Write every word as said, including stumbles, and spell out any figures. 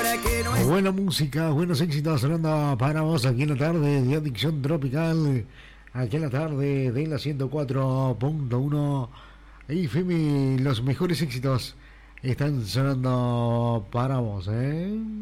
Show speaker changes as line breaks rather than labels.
para que no es...
Buena música, buenos éxitos sonando para vos aquí en la tarde de Adicción Tropical, aquí en la tarde de la ciento cuatro punto uno F M. Los mejores éxitos están sonando para vos, ¿eh?